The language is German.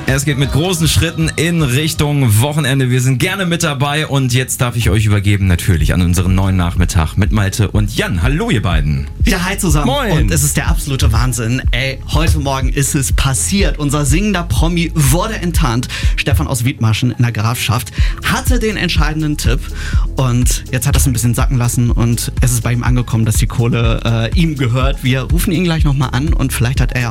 Es geht mit großen Schritten in Richtung Wochenende. Wir sind gerne mit dabei und jetzt darf ich euch übergeben natürlich an unseren neuen Nachmittag mit Malte und Jan. Hallo ihr beiden. Ja, hi zusammen. Moin. Und es ist der absolute Wahnsinn. Ey, heute Morgen ist es passiert. Unser singender Promi wurde enttarnt. Stefan aus Wiedmaschen in der Grafschaft hatte den entscheidenden Tipp und jetzt hat er es ein bisschen sacken lassen und es ist bei ihm angekommen, dass die Kohle ihm gehört. Wir rufen ihn gleich nochmal an und vielleicht hat er ja